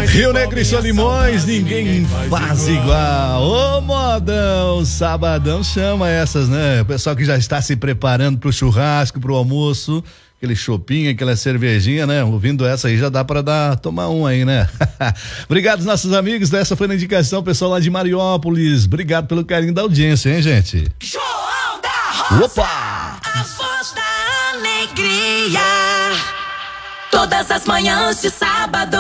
Rio Negro e Solimões, ninguém faz igual. Ô modão, sabadão chama essas, né? O pessoal que já está se preparando pro churrasco, pro almoço, aquele chopinho, aquela cervejinha, né? Ouvindo essa aí já dá pra tomar um aí, né? Obrigado, nossos amigos. Essa foi na indicação, pessoal lá de Mariópolis. Obrigado pelo carinho da audiência, hein, gente? João da Roça, opa! A voz da alegria. Todas as manhãs de sábado.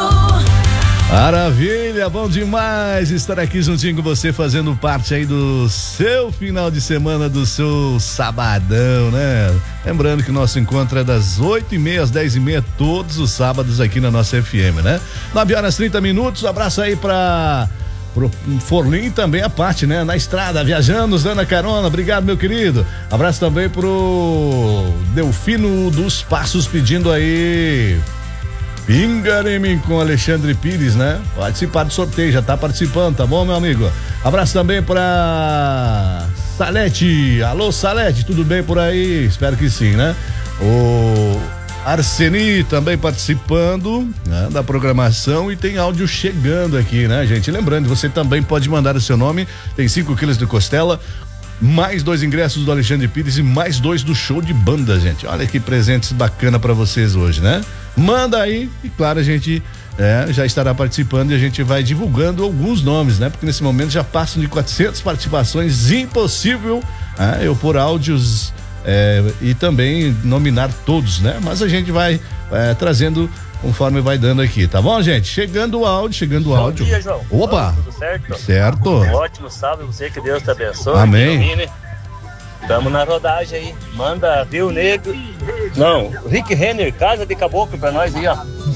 Maravilha, bom demais estar aqui juntinho com você, fazendo parte aí do seu final de semana, do seu sabadão, né? Lembrando que o nosso encontro é das 8h30 às 10h30, todos os sábados aqui na nossa FM, né? 9h30. Abraço aí pro Forlim também a parte, né? Na estrada, viajando, usando a carona. Obrigado, meu querido. Abraço também pro Delfino dos Passos pedindo aí Pingareme com Alexandre Pires, né? Participar do sorteio, já tá participando, tá bom, meu amigo? Abraço também pra Salete. Alô, Salete, tudo bem por aí? Espero que sim, né? O Arseni também participando, né, da programação, e tem áudio chegando aqui, né, gente? Lembrando, você também pode mandar o seu nome, tem 5 quilos de costela, mais 2 ingressos do Alexandre Pires e mais 2 do show de banda, gente. Olha que presentes bacana pra vocês hoje, né? Manda aí e, claro, a gente já estará participando e a gente vai divulgando alguns nomes, né? Porque nesse momento já passam de 400 participações, impossível eu pôr áudios e também nominar todos, né? Mas a gente vai trazendo conforme vai dando aqui, tá bom, gente? Chegando o áudio. Bom dia, João. Opa! Tudo certo? Certo. Um ótimo sábado, você, que Deus te abençoe. Amém. Estamos na rodagem aí. Manda Rio Negro. Não, Rick Renner, Casa de Caboclo pra nós aí, ó.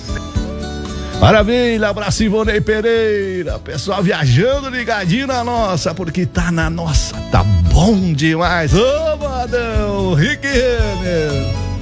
Maravilha, abraço Ivonei Pereira, pessoal viajando ligadinho na nossa, porque tá na nossa, tá bom demais. Ô, modão, Rick Renner.